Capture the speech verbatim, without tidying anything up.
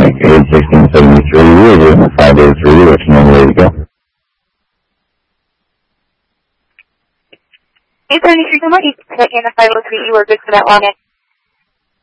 Mike, eight sixteen seventy-three, we're doing a five oh three, what's your number, ready to go? eight seventy-three, come on, you in a five oh three, you were good for that long.